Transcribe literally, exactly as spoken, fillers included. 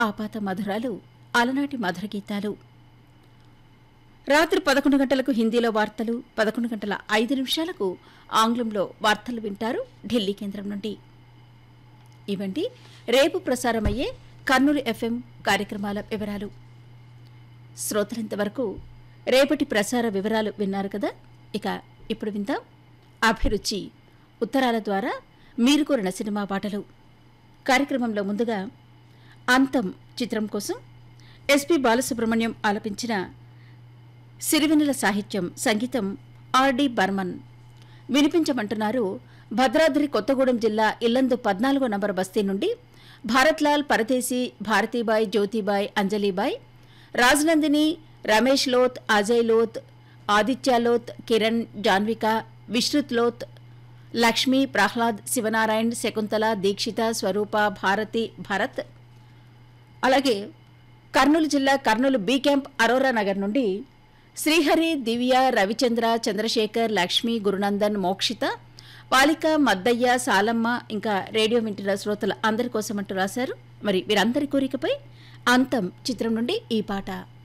ఆపాత మధురాలు అలనాటి మధుర గీతాలు. రాత్రి పదకొండు గంటలకు హిందీలో వార్తలు, పదకొండు గంటల ఐదు నిమిషాలకు ఆంగ్లంలో వార్తలు వింటారు ఢిల్లీ కేంద్రం నుండి. ఇవండి రేపు ప్రసారమయ్యే కర్నూలు ఎఫ్ఎం కార్యక్రమాల వివరాలు. శ్రోతలంతవరకు రేపటి ప్రసార వివరాలు విన్నారు కదా. ఇక ఇప్పుడు విందాం అభిరుచి ఉత్తరాల ద్వారా మీరు కోరిన సినిమా పాటలు. కార్యక్రమంలో ముందుగా అంతం చిత్రం కోసం ఎస్పి బాలసుబ్రహ్మణ్యం ఆలపించిన సిరివెన్నెల సాహిత్యం, సంగీతం ఆర్డి బర్మన్. వినిపించమంటున్నారు భద్రాద్రి కొత్తగూడెం జిల్లా ఇల్లందు పద్నాలుగో నంబర్ బస్తీ నుండి భారత్లాల్ పరదేశీ, భారతీబాయ్, జ్యోతిబాయ్, అంజలీబాయ్, రాజనందిని, రమేష్ లోత్, అజయ్ లోత్, ఆదిత్య లోత్, కిరణ్, జాన్విక, విశ్రుత్ లోత్, లక్ష్మి, ప్రహ్లాద్, శివనారాయణ్, శకుంతల, దీక్షిత, స్వరూప, భారతి, భరత్. అలాగే కర్నూలు జిల్లా కర్నూలు బి క్యాంప్ అరోరా నగర్ నుండి శ్రీహరి, దివ్య, రవిచంద్ర, చంద్రశేఖర్, లక్ష్మి, గురునందన్, మోక్షిత, పాలిక, మద్దయ్య, సాలమ్మ, ఇంకా రేడియో వింటున్న శ్రోతల అందరి కోసమంటూ రాశారు. మరి వీరందరి కోరికపై అంతం చిత్రం నుండి ఈ పాట.